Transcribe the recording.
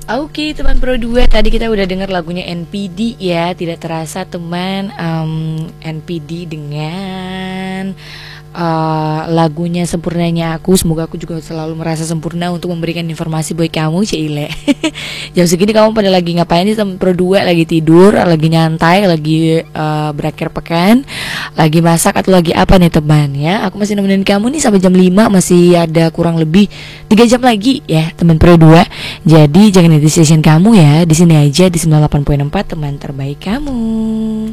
Oke teman Pro 2, tadi kita udah dengar lagunya NPD ya. Tidak terasa teman, NPD dengan lagunya Sempurnanya Aku. Semoga aku juga selalu merasa sempurna untuk memberikan informasi buat kamu, Cile. Jam segini kamu pada lagi ngapain sih teman Pro 2? Lagi tidur, lagi nyantai, lagi berakhir pekan, lagi masak atau lagi apa nih teman ya? Aku masih nemenin kamu nih sampai jam 5, masih ada kurang lebih 3 jam lagi ya teman Pro 2. Jadi jangan di station kamu ya, di sini aja di 98.4 teman terbaik kamu.